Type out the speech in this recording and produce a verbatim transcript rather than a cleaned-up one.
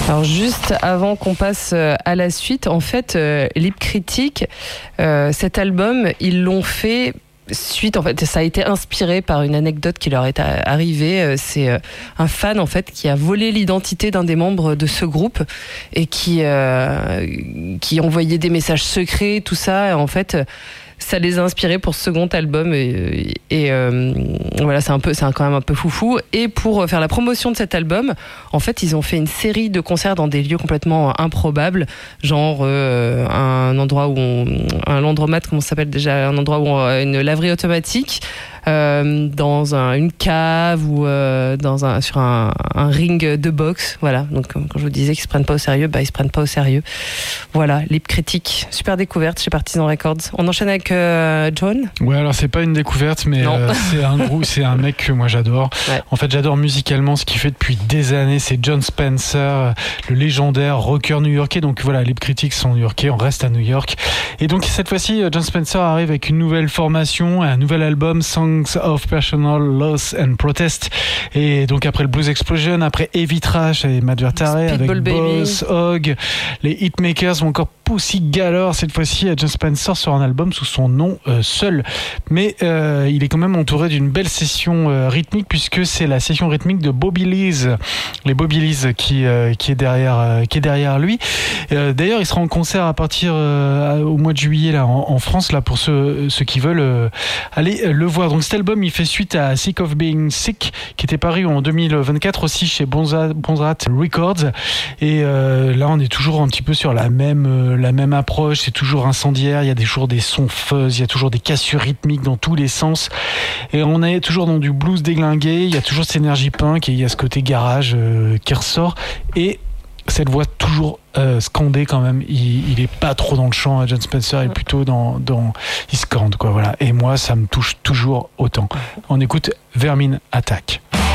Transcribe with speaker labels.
Speaker 1: Alors juste avant qu'on passe à la suite, en fait, euh, Lip Critic, euh, cet album, ils l'ont fait suite, en fait, ça a été inspiré par une anecdote qui leur est arrivée. C'est un fan, en fait, qui a volé l'identité d'un des membres de ce groupe et qui, euh, qui envoyait des messages secrets, tout ça. Et en fait, ça les a inspirés pour ce second album et, et euh, voilà, c'est un peu, c'est quand même un peu foufou. Et pour faire la promotion de cet album, en fait, ils ont fait une série de concerts dans des lieux complètement improbables, genre euh, un endroit où on, un landromat, comment ça s'appelle déjà, un endroit où on, une laverie automatique. Euh, dans un, une cave ou euh, dans un, sur un, un ring de boxe, voilà. Donc quand je vous disais qu'ils se prennent pas au sérieux, bah ils se prennent pas au sérieux. Voilà, Lip Critic, super découverte chez Partisan Records. On enchaîne avec euh, John.
Speaker 2: Ouais, alors c'est pas une découverte, mais euh, c'est un groupe, c'est un mec que moi j'adore. Ouais. En fait, j'adore musicalement ce qu'il fait depuis des années. C'est Jon Spencer, le légendaire rocker new-yorkais. Donc voilà, Lip Critic sont new-yorkais, on reste à New York. Et donc cette fois-ci, Jon Spencer arrive avec une nouvelle formation, un nouvel album, Songs of Personal Loss and Protest. Et donc après le Blues Explosion, après Heavy Trash et Matt Vertare avec Boss Hogg, les Hitmakers ou encore Pussy Galore. Cette fois-ci, Jon Spencer sort un album sous son nom euh, seul, mais euh, il est quand même entouré d'une belle session euh, rythmique, puisque c'est la session rythmique de Bobby Lees, les Bobby Lees qui euh, qui est derrière euh, qui est derrière lui. Euh, d'ailleurs, il sera en concert à partir euh, au mois de juillet là en, en France là pour ceux ceux qui veulent euh, aller euh, le voir. Donc cet album, il fait suite à Sick of Being Sick, qui était paru en deux mille vingt-quatre aussi chez Bonzat Records. Et euh, là, on est toujours un petit peu sur la même euh, la même approche. C'est toujours incendiaire. Il y a toujours des sons fuzz, il y a toujours des cassures rythmiques dans tous les sens. Et on est toujours dans du blues déglingué. Il y a toujours cette énergie punk et il y a ce côté garage euh, qui ressort. Et cette voix toujours euh, scandée quand même. Il, il est pas trop dans le chant. Jon Spencer est plutôt dans, dans il scande quoi. Voilà. Et moi, ça me touche toujours autant. On écoute Vermin Attack.